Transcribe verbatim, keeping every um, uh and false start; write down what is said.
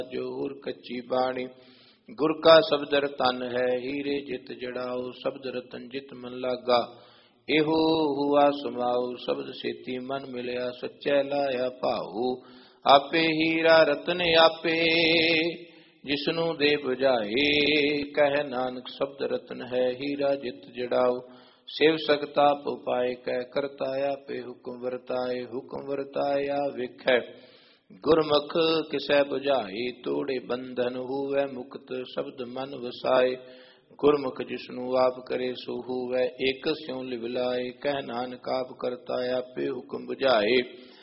जोर कच्ची बाणी। गुर का शब्द रतन है हीरे जित जड़ाओ, शब्द रतन जित मन लागा। एहो हुआ समाओ, शब्द सेती मन मिलया, सच्चै लाया भाऊ। आपे हीरा रतन आपे, जिसनु दे बुझाए। कह नानक शब्द रतन है हीरा जित जड़ाओ। सेव सकता उपाय कह करता आपे, हुक्म वरताए हुक्म वरताया विखै। गुरमुख किसै बुझाई, तोड़े बंधन हुवै मुक्त, शब्द मन वसाए। गुरमुख जिसनु आप करे सो हुवै, एक स्यों लिवलाए। कह नानक आप करता आपे हुक्म बुझाए।